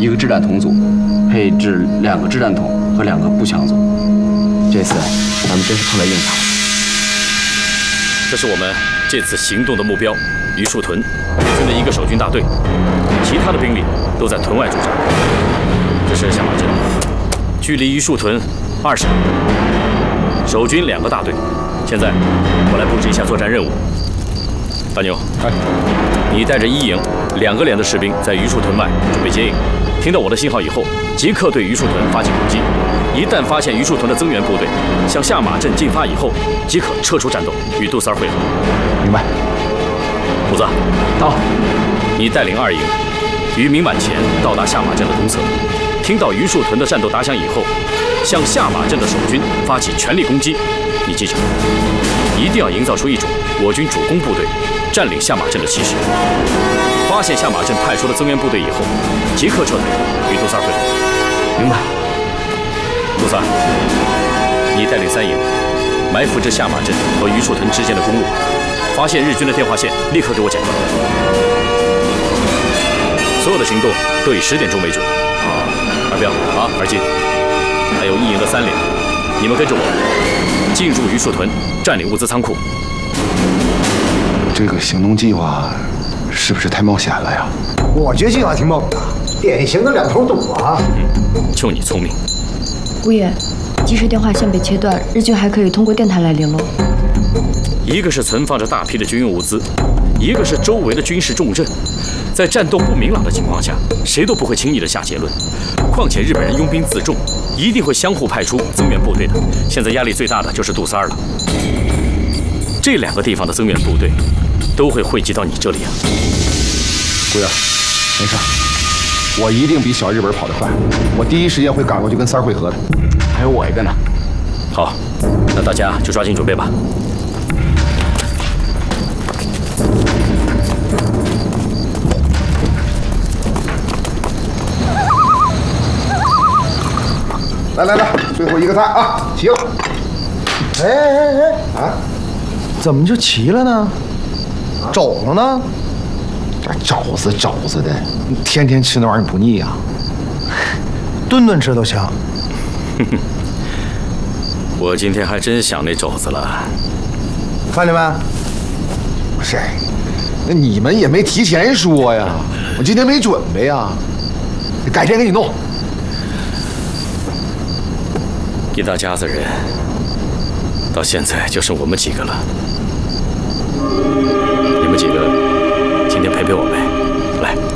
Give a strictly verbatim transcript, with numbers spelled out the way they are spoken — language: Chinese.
一个掷弹筒组，配置两个掷弹筒和两个步枪组。这次咱们真是碰到硬茬了。 这是我们这次行动的目标——榆树屯日军的一个守军大队，其他的兵力都在屯外驻扎。这是下马镇，距离榆树屯二十里，守军两个大队。现在我来布置一下作战任务。大牛，哎，你带着一营两个连的士兵在榆树屯外准备接应。听到我的信号以后，即刻对榆树屯发起攻击。一旦发现榆树屯的增援部队向下马镇进发以后，即可撤出战斗，与杜四儿会合。 明白。 虎子， 到。 你带领二营于明晚前到达下马镇的东侧。听到榆树屯的战斗打响以后，向下马镇的守军发起全力攻击。你记着，一定要营造出一种我军主攻部队占领下马镇的气势。发现下马镇派出的增援部队以后，即刻撤退，与杜三儿会合。 明白。 杜三儿，你带领三营埋伏至下马镇和榆树屯之间的公路，发现日军的电话线，立刻给我剪断。所有的行动都以十点钟为准。二彪啊，二进，还有一营的三连，你们跟着我进入榆树屯，占领物资仓库。 这个行动计划是不是太冒险了呀？ 我觉得计划挺猛的，典型的两头堵啊！ 嗯，就你聪明。 姑爷，即使电话线被切断，日军还可以通过电台来联络。 一个是存放着大批的军用物资，一个是周围的军事重镇，在战斗不明朗的情况下，谁都不会轻易的下结论。况且日本人拥兵自重，一定会相互派出增援部队的。现在压力最大的就是杜三儿了。这两个地方的增援部队都会汇集到你这里啊。 姑爷，没事，我一定比小日本跑得快，我第一时间会赶过去跟三儿会合的。 还有我一个呢。 好，那大家就抓紧准备吧。 来来来，最后一个菜啊，齐了！ 哎哎哎啊，怎么就齐了呢？肘子呢？ 这肘子肘子的，你天天吃那玩意儿不腻呀？ 顿顿吃都香。 哼哼，我今天还真想那肘子了。 看见没？ 不是，那你们也没提前说呀，我今天没准备呀，改天给你弄。 一大家子人，到现在就剩我们几个了。你们几个